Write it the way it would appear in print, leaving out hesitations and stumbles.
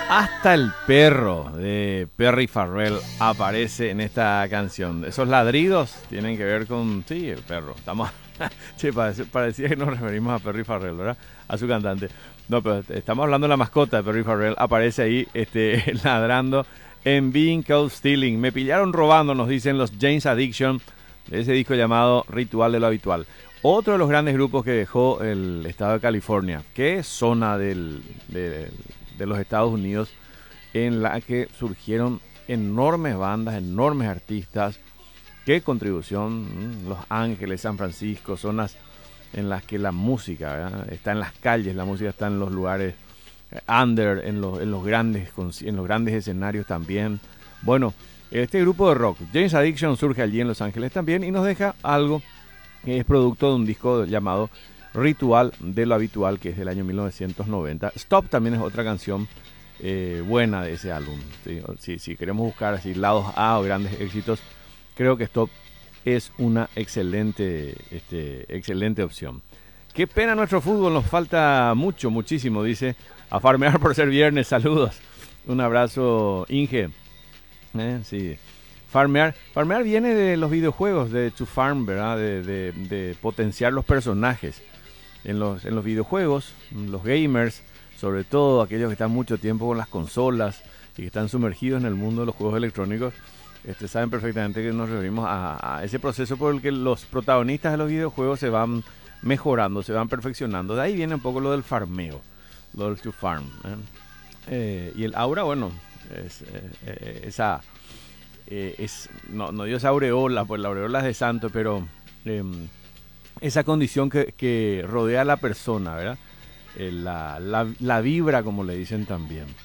Hasta el perro de Perry Farrell aparece en esta canción. Esos ladridos tienen que ver con... Sí, el perro. Estamos... Che, parecía que nos referimos a Perry Farrell, ¿verdad? A su cantante. No, pero estamos hablando de la mascota de Perry Farrell. Aparece ahí ladrando en Being Caught Stealing. Me pillaron robando, nos dicen los James Addiction, de ese disco llamado Ritual de lo Habitual. Otro de los grandes grupos que dejó el estado de California, que es zona de los Estados Unidos, en la que surgieron enormes bandas, enormes artistas. Qué contribución, Los Ángeles, San Francisco, zonas en las que la música, ¿verdad?, está en las calles, la música está en los lugares under, en los grandes escenarios también. Bueno, este grupo de rock, James Addiction, surge allí en Los Ángeles también y nos deja algo que es producto de un disco llamado Ritual de lo Habitual, que es del año 1990. Stop también es otra canción buena de ese álbum. Si queremos buscar así lados A o grandes éxitos, creo que Stop es una excelente opción. Qué pena nuestro fútbol, nos falta muchísimo, dice. A farmear por ser viernes, saludos. Un abrazo, Inge. Sí. Farmear viene de los videojuegos, de To Farm, ¿verdad? De potenciar los personajes. En los videojuegos, los gamers, sobre todo aquellos que están mucho tiempo con las consolas y que están sumergidos en el mundo de los juegos electrónicos, saben perfectamente que nos referimos a ese proceso por el que los protagonistas de los videojuegos se van mejorando, se van perfeccionando. De ahí viene un poco lo del farmeo, lo del To Farm. Y el aura, bueno, no dio esa aureola, pues la aureola es de santo, pero esa condición que rodea a la persona, ¿verdad? La vibra, como le dicen también.